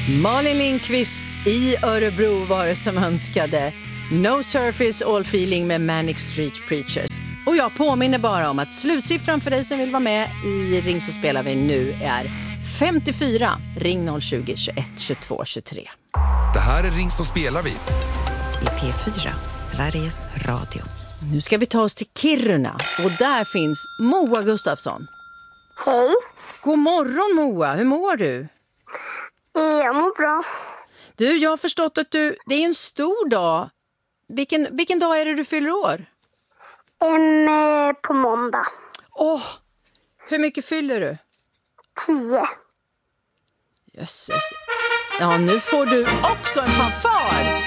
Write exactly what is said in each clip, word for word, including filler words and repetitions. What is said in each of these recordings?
Malin Lindqvist i Örebro var det som önskade No Surface All Feeling med Manic Street Preachers. Och jag påminner bara om att slutsiffran för dig som vill vara med i Ring så spelar vi nu är femtiofyra. Ring noll tjugo, tjugoett, tjugotvå, tjugotre. Det här är Ring så spelar vi. I P fyra, Sveriges Radio. Nu ska vi ta oss till Kiruna och där finns Moa Gustafsson. Hej. God morgon Moa, hur mår du? Jag mår bra. Du, jag har förstått att du, det är en stor dag. Vilken, vilken dag är det du fyller år? En eh, på måndag. Åh, hur mycket fyller du? Tio. Jösses. Ja, nu får du också en fanfar.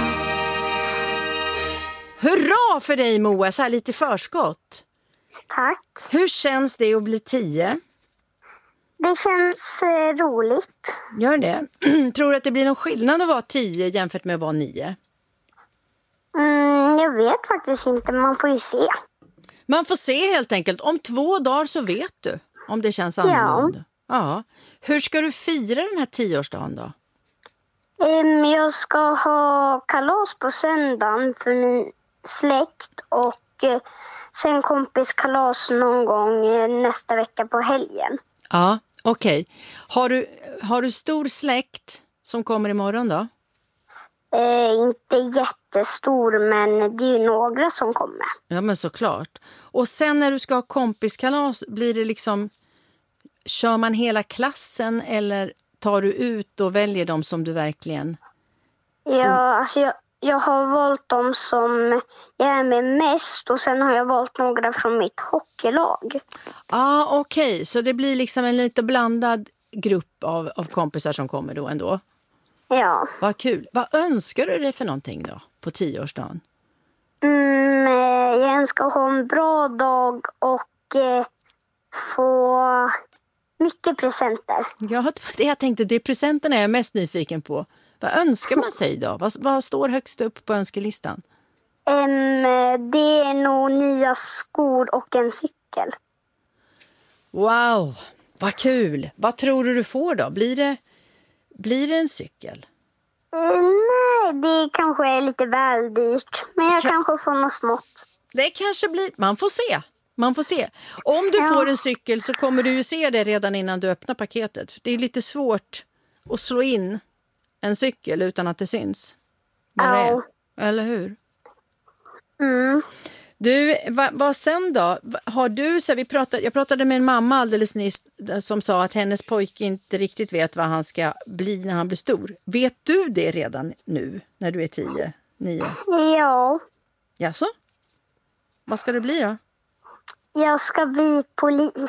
Hurra för dig Moa, så här lite förskott. Tack. Hur känns det att bli tio? Det känns eh, roligt. Gör det? Tror du att det blir någon skillnad att vara tio jämfört med att vara nio? Mm, jag vet faktiskt inte, man får ju se. Man får se helt enkelt. Om två dagar så vet du om det känns annorlunda. Ja. Ja. Hur ska du fira den här tioårsdagen då? Um, jag ska ha kalas på söndagen för min släkt och eh, sen kompiskalas någon gång eh, nästa vecka på helgen. Ja, okej. Okay. Har du, har du stor släkt som kommer imorgon då? Eh, inte jättestor, men det är ju några som kommer. Ja, men såklart. Och sen när du ska ha kompiskalas, blir det liksom, kör man hela klassen eller tar du ut och väljer dem som du verkligen... Ja, alltså jag, jag har valt dem som jag är med mest och sen har jag valt några från mitt hockeylag. Ja, ah, okej. Okay. Så det blir liksom en lite blandad grupp av, av kompisar som kommer då ändå? Ja. Vad kul. Vad önskar du dig för någonting då på tioårsdagen? Mm, jag önskar ha en bra dag och eh, få mycket presenter. Ja, det var det jag tänkte. Det är presenterna jag är mest nyfiken på. Vad önskar man sig då? Vad, vad står högst upp på önskelistan? Um, det är nog nya skor och en cykel. Wow, vad kul. Vad tror du du får då? Blir det, blir det en cykel? Uh, nej, det kanske är lite väl dyrt. Men jag Ka- kanske får något smått. Det kanske blir... Man får se. Man får se. Om du Ja. får en cykel så kommer du ju se det redan innan du öppnar paketet. Det är lite svårt att slå in en cykel utan att det syns. Vad det är. Eller hur? Mm. Du, vad, vad sen då? Har du, så vi pratade, jag pratade med en mamma alldeles nyss som sa att hennes pojke inte riktigt vet vad han ska bli när han blir stor. Vet du det redan nu när du är tio, nio? Ja, Jaså? Vad ska det bli då? jag ska bli polis.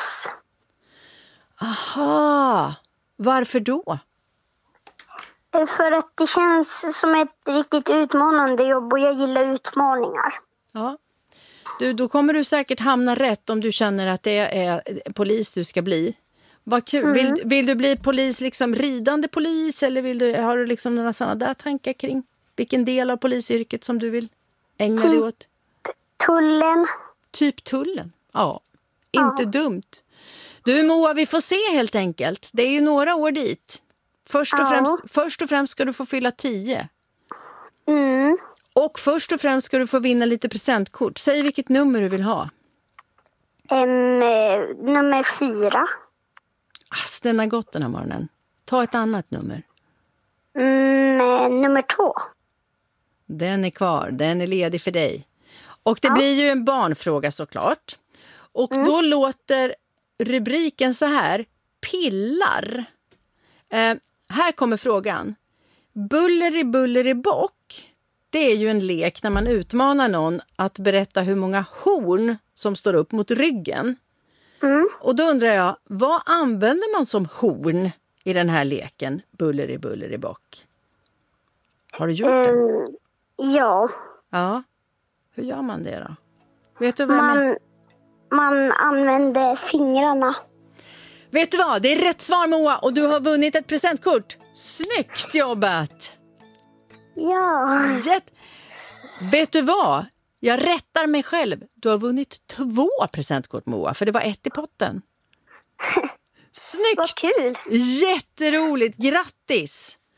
Aha, varför då? Eh, För att det känns som ett riktigt utmanande jobb och jag gillar utmaningar. Ja. Du, då kommer du säkert hamna rätt om du känner att det är polis du ska bli. Vad kul. Mm. Vill, vill du bli polis, liksom ridande polis, eller vill du, har du liksom några sådana där tankar kring vilken del av polisyrket som du vill ägna dig åt? Tullen. Typ tullen. Ja, inte ja. Dumt. Du Moa, vi får se helt enkelt. Det är ju några år dit. Först och, ja. främst, först och främst ska du få fylla tio. Mm. Och först och främst ska du få vinna lite presentkort. Säg vilket nummer du vill ha. Um, eh, nummer fyra. Ass, den har gått den här morgonen. Ta ett annat nummer. Mm, eh, nummer två. Den är kvar. Den är ledig för dig. Och det ja. blir ju en barnfråga såklart. Och mm. då låter rubriken så här. Pillar. Eh, här kommer frågan. Buller i buller i bock. Det är ju en lek när man utmanar någon att berätta hur många horn som står upp mot ryggen. Mm. Och då undrar jag, vad använder man som horn i den här leken? Buller i buller i bock. Har du gjort mm, det? Ja. Ja. Hur gör man det då? Vet du vad man, jag man använder fingrarna. Vet du vad? Det är rätt svar Moa och du har vunnit ett presentkort. Snyggt jobbat! Ja. Jätte... Vet du vad? Jag rättar mig själv. Du har vunnit två presentkort Moa, för det var ett i potten. Snyggt! Vad kul! Jätteroligt, grattis!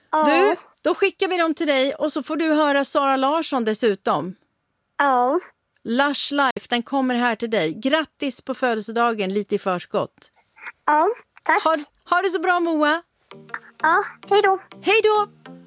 Ja. Du, då skickar vi dem till dig och så får du höra Sara Larsson dessutom. Ja. Lush Life, den kommer här till dig. Grattis på födelsedagen, lite i förskott. Ja, tack. Ha, ha det så bra, Moa. Ja, hej då. Hej då!